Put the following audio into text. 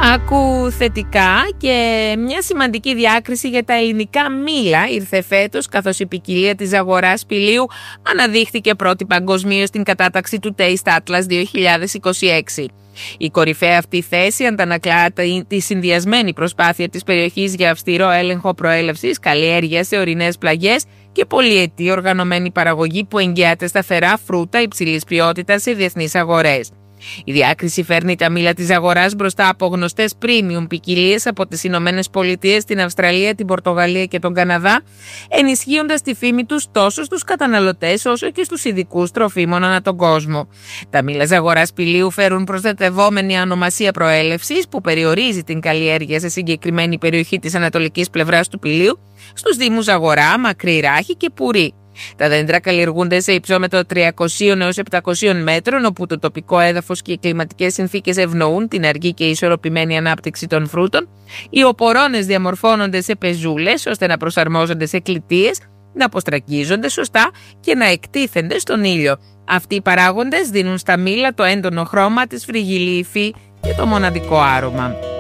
Άκου θετικά και μια σημαντική διάκριση για τα ελληνικά μήλα ήρθε φέτος, καθώς η ποικιλία της αγοράς σπηλίου αναδείχθηκε πρώτη παγκοσμίως στην κατάταξη του Taste Atlas 2026. Η κορυφαία αυτή θέση αντανακλά τη συνδυασμένη προσπάθεια της περιοχής για αυστηρό έλεγχο προέλευσης, καλλιέργεια σε ορεινές πλαγιές και πολυετή οργανωμένη παραγωγή που εγγυάται σταθερά φρούτα υψηλής ποιότητας σε διεθνείς αγορές. Η διάκριση φέρνει τα μήλα της αγοράς μπροστά από γνωστές premium ποικιλίες από τις Ηνωμένες Πολιτείες, την Αυστραλία, την Πορτογαλία και τον Καναδά, ενισχύοντας τη φήμη τους τόσο στους καταναλωτές όσο και στους ειδικούς τροφίμων ανά τον κόσμο. Τα μήλα της αγοράς σπηλίου φέρουν προστατευόμενη ονομασία προέλευσης που περιορίζει την καλλιέργεια σε συγκεκριμένη περιοχή της ανατολικής πλευράς του πηλίου, στους δήμους Αγορά, Μακρύ Ράχη και Πουρή. Τα δέντρα καλλιεργούνται σε υψόμετρο 300 έως 700 μέτρων, όπου το τοπικό έδαφος και οι κλιματικές συνθήκες ευνοούν την αργή και ισορροπημένη ανάπτυξη των φρούτων. Οι οπορώνες διαμορφώνονται σε πεζούλες ώστε να προσαρμόζονται σε κλητείες, να αποστραγγίζονται σωστά και να εκτίθενται στον ήλιο. Αυτοί οι παράγοντες δίνουν στα μήλα το έντονο χρώμα, τη σφριγγυλή υφή και το μοναδικό άρωμα.